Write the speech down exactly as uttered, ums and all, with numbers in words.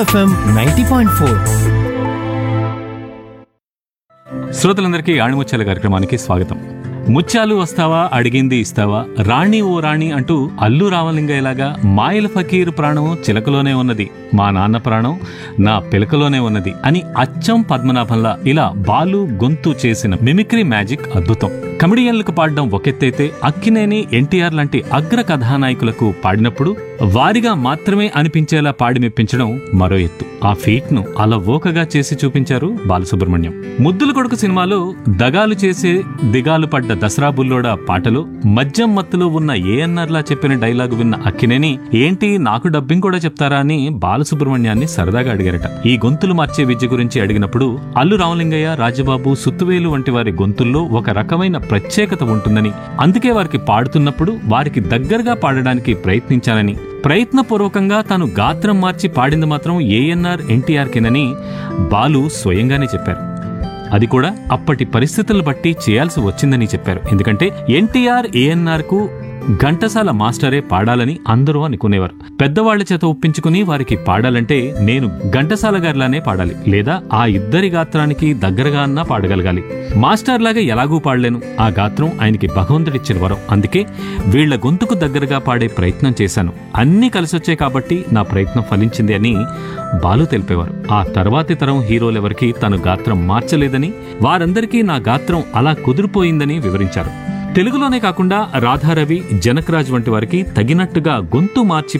FM ninety point four. శ్రోతలందరికీ ఆణిముత్యాల కార్యక్రమానికి స్వాగతం. ముత్యాలు వస్తావా అడిగింది ఇస్తావా, రాణి ఓ రాణి అంటూ అల్లు రామలింగయ్యలాగా మాయల ఫకీర్ ప్రాణం చిలకలోనే ఉన్నది, మా నాన్న ప్రాణం నా పిలకలోనే ఉన్నది అని అచ్చం పద్మనాభంలా ఇలా బాలు గొంతు చేసిన మిమిక్రీ మ్యాజిక్ అద్భుతం. కమెడియన్లకు పాడడం ఒకెత్తైతే అక్కినేని, ఎన్టీఆర్ లాంటి అగ్ర కథానాయకులకు పాడినప్పుడు వారిగా మాత్రమే అనిపించేలా పాడి మెప్పించడం మరో ఎత్తు. ఆ ఫీట్ ను అలవోకగా చేసి చూపించారు బాలసుబ్రహ్మణ్యం. ముద్దుల కొడుకు సినిమాలో దగాలు చేసే దిగాలు పడ్డ దసరా బుల్లోడా పాటలో మద్యం మత్తులో ఉన్న ఏఎన్ఆర్ లా చెప్పిన డైలాగు విన్న అక్కినేని ఏంటి నాకు డబ్బింగ్ కూడా చెప్తారా అని బాలసుబ్రహ్మణ్యాన్ని సరదాగా అడిగారట. ఈ గొంతులు మార్చే విద్య గురించి అడిగినప్పుడు అల్లు రామలింగయ్య, రాజబాబు, సుత్తువేలు వంటి వారి గొంతుల్లో ఒక రకమైన ప్రత్యేకత ఉంటుందని, అందుకే వారికి పాడుతున్నప్పుడు వారికి దగ్గరగా పాడడానికి ప్రయత్నించానని, ప్రయత్నపూర్వకంగా తాను గాత్రం మార్చి పాడింది మాత్రం ఏఎన్ఆర్, ఎన్టీఆర్ కినని బాలు స్వయంగానే చెప్పారు. అది కూడా అప్పటి పరిస్థితులను బట్టి చేయాల్సి వచ్చిందని చెప్పారు. ఎందుకంటే ఎన్టీఆర్, ఏఎన్ఆర్ కు ఘంటసాల మాస్టరే పాడాలని అందరూ అనుకునేవారు. పెద్దవాళ్ల చేత ఒప్పించుకుని వారికి పాడాలంటే నేను ఘంటసాల గారిలానే పాడాలి, లేదా ఆ ఇద్దరి గాత్రానికి దగ్గరగా అన్నా పాడగలగాలి. మాస్టర్ లాగా ఎలాగూ పాడలేను, ఆ గాత్రం ఆయనకి భగవంతుడిచ్చిన వరం, అందుకే వీళ్ల గొంతుకు దగ్గరగా పాడే ప్రయత్నం చేశాను. అన్నీ కలిసొచ్చాయి కాబట్టి నా ప్రయత్నం ఫలించింది అని బాలు తెలిపేవారు. ఆ తర్వాతి తరం హీరోలెవరికి తను గాత్రం మార్చలేదని, వారందరికీ నా గాత్రం అలా కుదిరిపోయిందని వివరించారు. తెలుగులోనే కాకుండా రాధారవి, జనకరాజ్ వంటి వారికి తగినట్టుగా గొంతు మార్చి